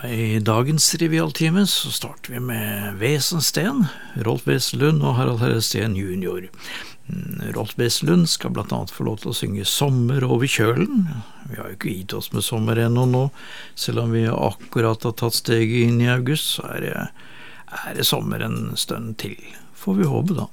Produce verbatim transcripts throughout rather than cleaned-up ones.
I dagens trivialtime så starter vi med Wesensten, Rolf Wesenlund og Harald Herresteen junior. Rolf Wesenlund skal blant annet få lov til å synge Sommer over kjølen. Vi har jo ikke gitt oss med sommer ennå nå, selv om vi akkurat har tatt steget inn i august, så er det, er det sommer en stund til. Får vi håpe da.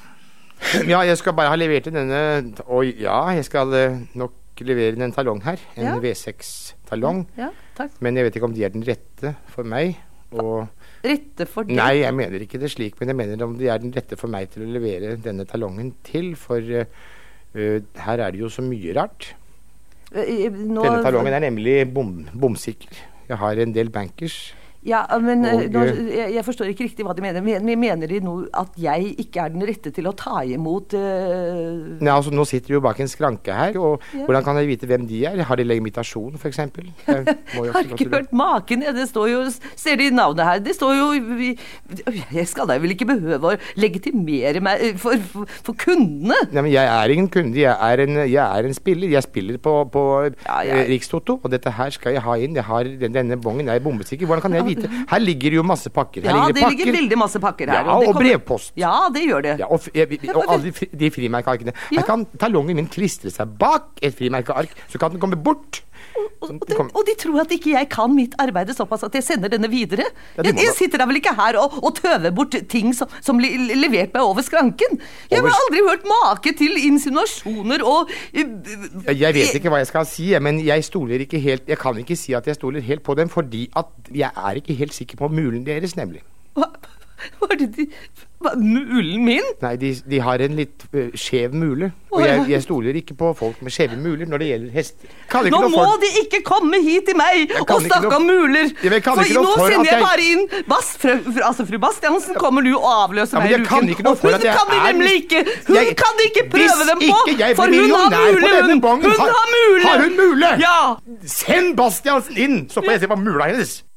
Ja, jeg skal bare ha levert denne, og ja, jeg skal nok levere en talong her, en ja. V seks-talong, ja, takk. Men jeg vet ikke om de er den rette for meg, og... Rette for det? Nei, jeg mener ikke det slik, men jeg mener om de er den rette for meg til å levere denne talongen til, for uh, uh, her er det jo så mye rart. Nå... Denne talongen er nemlig bom, bomsikker. Jeg har en del bankers. Ja, men og, nå, jeg, jeg forstår ikke riktig hva de mener. Men mener de nå at jeg ikke er den rette til å ta imot uh... Nei, altså nå sitter de jo bak en skranke her, og ja. Hvordan kan jeg vite hvem de er? Har de legitimasjon, for eksempel? Jeg har ikke hørt maken. Det står jo, ser de navnet her, det står jo vi, jeg skal da vel ikke behøve å legitimere meg for, for, for kundene. Nei, men jeg er ingen kunde, jeg er en, jeg er en spiller. Jeg spiller på, på ja, jeg... Rikstoto, og dette her skal jeg ha inn. Jeg har, denne bongen er bombesikker. Hvordan kan jeg vite? Her ligger jo masse pakker. Her ja, ligger det pakker. ligger veldig masse pakker her. Ja, og, og kommer... brevpost. Ja, det gjør det. Ja, og, jeg, og alle de, de frimerkearkene. Ja. Her kan talongen min klistre seg bak et frimerkeark, så kan den komme bort. Og, og, de, og de tror at ikke jeg kan mitt arbeid såpass at jeg sender denne videre. Ja, jeg, jeg sitter da vel ikke her og, og tøver bort ting som, som li, levert meg over skranken. Jeg har aldri hørt make til insinuasjoner og... Uh, jeg vet ikke hva jeg skal si, men jeg stoler ikke helt, jeg kan ikke si at jeg stoler helt på dem, fordi at jeg er ikke helt sikker på mulen deres, nemlig. Hva? Var det de... Mulen min? Nei, de, de har en litt uh, skjev mule. Og jeg, jeg stoler ikke på folk med skjeve muler når det gjelder hester. Nå må for... de ikke komme hit til meg og snakke om muler. Ja, for nå for sender jeg, jeg bare inn Bas, fru, altså fru Bastiansen kommer nå og avløser ja, meg i uken. Og hun kan de nemlig ikke. Hun jeg, kan de ikke prøve dem på, for hun har mule. Hun har, har mule. Har hun mule? Ja. Send Bastiansen inn, så får jeg se på mula hennes.